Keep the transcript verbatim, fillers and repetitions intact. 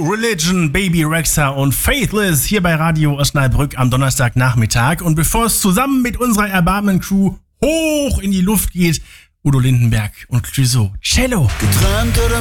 Religion, Baby Rexha und Faithless hier bei Radio Osnabrück am Donnerstagnachmittag. Und bevor es zusammen mit unserer Erbarmen-Crew hoch in die Luft geht, Udo Lindenberg und Clouseau. Cello. Geträumt oder